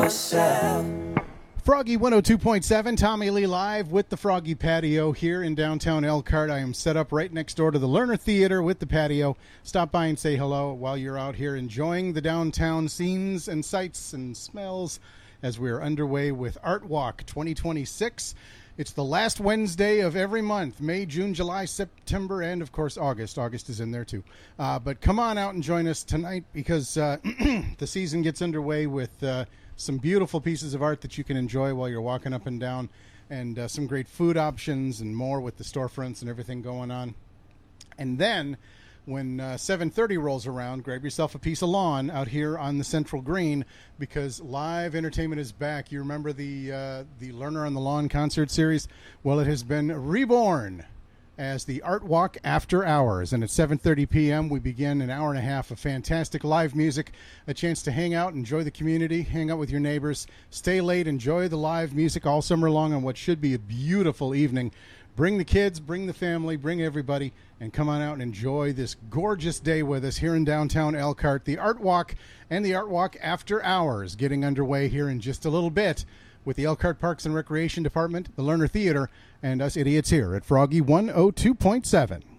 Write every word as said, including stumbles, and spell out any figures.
yourself. Froggy one oh two point seven, Tommy Lee live with the Froggy Patio here in downtown Elkhart. I am set up right next door to the Lerner Theater with the patio. Stop by and say hello while you're out here enjoying the downtown scenes and sights and smells as we're underway with Art Walk twenty twenty-six. It's the last Wednesday of every month, May, June, July, September, and, of course, August. August is in there, too. Uh, but come on out and join us tonight because uh, the season gets underway with uh, some beautiful pieces of art that you can enjoy while you're walking up and down, and uh, some great food options and more with the storefronts and everything going on. And then when uh, seven thirty rolls around, grab yourself a piece of lawn out here on the Central Green because live entertainment is back. You remember the uh, the Lerner on the Lawn concert series? Well, it has been reborn as the Art Walk After Hours. And at seven thirty p.m., we begin an hour and a half of fantastic live music, a chance to hang out, enjoy the community, hang out with your neighbors, stay late, enjoy the live music all summer long on what should be a beautiful evening. Bring the kids, bring the family, bring everybody, and come on out and enjoy this gorgeous day with us here in downtown Elkhart. The Art Walk and the Art Walk After Hours getting underway here in just a little bit with the Elkhart Parks and Recreation Department, the Lerner Theater, and us idiots here at Froggy one oh two point seven.